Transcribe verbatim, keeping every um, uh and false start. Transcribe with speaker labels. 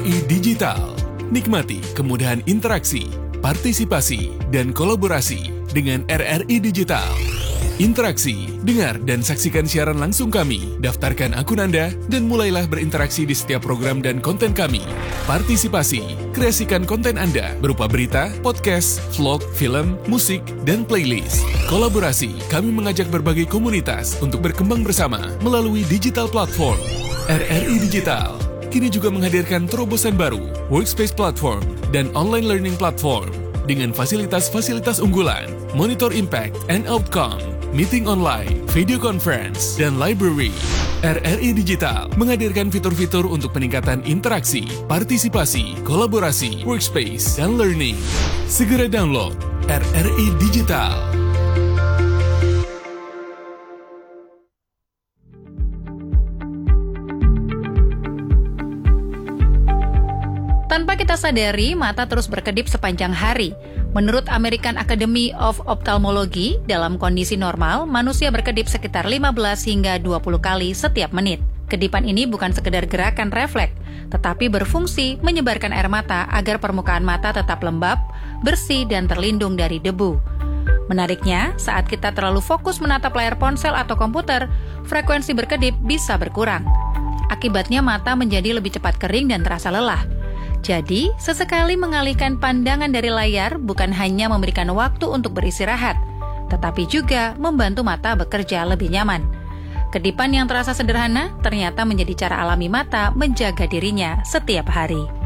Speaker 1: I Digital. Nikmati kemudahan interaksi, partisipasi, dan kolaborasi dengan R R I Digital. Interaksi, dengar dan saksikan siaran langsung kami, daftarkan akun Anda, dan mulailah berinteraksi di setiap program dan konten kami. Partisipasi, kreasikan konten Anda berupa berita, podcast, vlog, film, musik, dan playlist. Kolaborasi, kami mengajak berbagai komunitas untuk berkembang bersama melalui digital platform. R R I Digital kini juga menghadirkan terobosan baru, workspace platform, dan online learning platform dengan fasilitas-fasilitas unggulan, monitor impact and outcome, meeting online, video conference, dan library. R R I Digital menghadirkan fitur-fitur untuk peningkatan interaksi, partisipasi, kolaborasi, workspace, dan learning. Segera download R R I Digital.
Speaker 2: Tanpa kita sadari, mata terus berkedip sepanjang hari. Menurut American Academy of Ophthalmology, dalam kondisi normal, manusia berkedip sekitar lima belas hingga dua puluh kali setiap menit. Kedipan ini bukan sekedar gerakan refleks, tetapi berfungsi menyebarkan air mata agar permukaan mata tetap lembab, bersih, dan terlindung dari debu. Menariknya, saat kita terlalu fokus menatap layar ponsel atau komputer, frekuensi berkedip bisa berkurang. Akibatnya mata menjadi lebih cepat kering dan terasa lelah. Jadi, sesekali mengalihkan pandangan dari layar bukan hanya memberikan waktu untuk beristirahat, tetapi juga membantu mata bekerja lebih nyaman. Kedipan yang terasa sederhana ternyata menjadi cara alami mata menjaga dirinya setiap hari.